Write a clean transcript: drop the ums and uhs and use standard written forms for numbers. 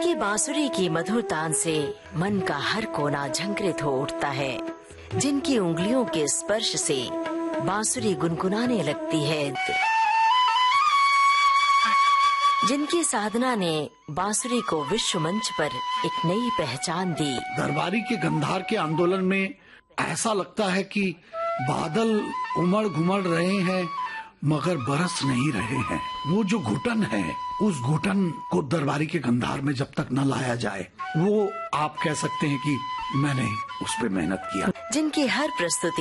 जिनकी बांसुरी की मधुर तान से मन का हर कोना झंकृत हो उठता है, जिनकी उंगलियों के स्पर्श से बांसुरी गुनगुनाने लगती है, जिनकी साधना ने बांसुरी को विश्व मंच पर एक नई पहचान दी। दरबारी के गंधार के आंदोलन में ऐसा लगता है कि बादल उमड़ घुमड़ रहे हैं मगर बरस नहीं रहे हैं। वो जो घुटन है, उस घुटन को दरबारी के गंधार में जब तक न लाया जाए, वो आप कह सकते हैं कि मैंने उस पे मेहनत किया। जिनकी हर प्रस्तुति